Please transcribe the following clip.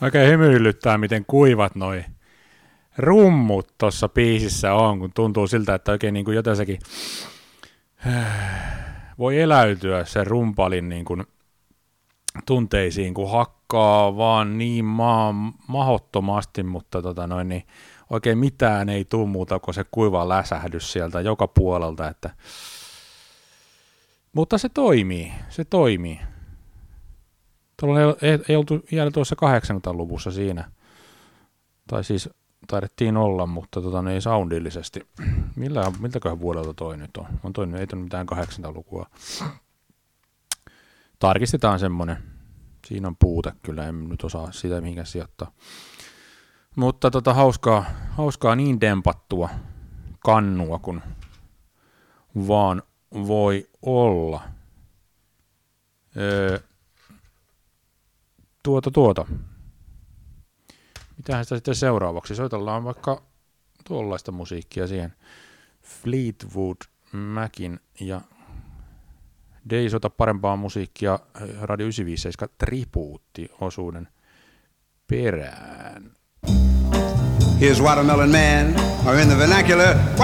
Oikein hymyilyttää, miten kuivat noi rummut tuossa biisissä on, kun tuntuu siltä, että oikein niin kuin jotensakin voi eläytyä sen rumpalin niin kuin tunteisiin, kun hakkaa vaan niin mahottomasti, mutta niin oikein mitään ei tule muuta kuin se kuiva läsähdys sieltä joka puolelta, että mutta se toimii. Tuolla ei oltu vielä tuossa 80-luvussa siinä, tai siis taidettiin olla, mutta ei soundillisesti. Miltäköhän vuodelta toi nyt on? Ei toi mitään 80-lukua. Tarkistetaan semmonen. Siinä on puute kyllä, en nyt osaa sitä mihinkään sijoittaa. Mutta hauskaa niin dempattua kannua, kun vaan voi olla. Mitähän sitä sitten seuraavaksi? Soitellaan vaikka tuollaista musiikkia siihen. Fleetwood Macin ja Dei soita parempaa musiikkia Radio 957 tribuutti-osuuden perään. Here's Watermelon Man, or in the vernacular...